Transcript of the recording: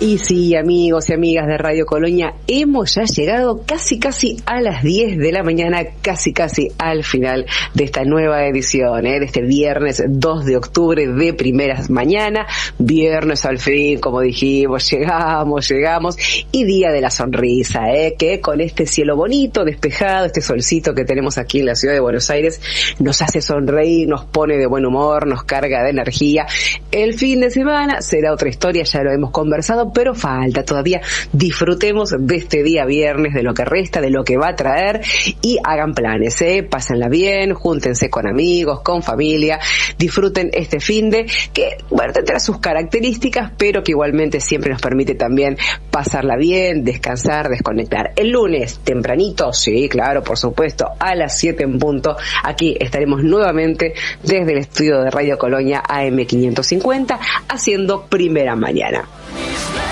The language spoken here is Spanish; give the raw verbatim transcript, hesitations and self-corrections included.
Y sí, amigos y amigas de Radio Colonia, hemos ya llegado casi casi a las diez de la mañana, casi casi al final de esta nueva edición, ¿eh? de este viernes dos de octubre de primeras mañana, viernes al fin, como dijimos, llegamos, llegamos, y día de la sonrisa, ¿eh? que con este cielo bonito, despejado, este solcito que tenemos aquí en la ciudad de Buenos Aires, nos hace sonreír, nos pone de buen humor, nos carga de energía. El fin de semana será otra historia, ya lo hemos conversado, pero falta todavía. Disfrutemos de este día viernes, de lo que resta, de lo que va a traer, y hagan planes, ¿eh? Pásenla bien, júntense con amigos, con familia, disfruten este finde que, bueno, tendrá sus características, pero que igualmente siempre nos permite también pasarla bien, descansar, desconectar. El lunes, tempranito, sí, claro, por supuesto, a las siete en punto, aquí estaremos nuevamente desde el estudio de Radio Colonia A M quinientos cincuenta, haciendo Primera Mañana.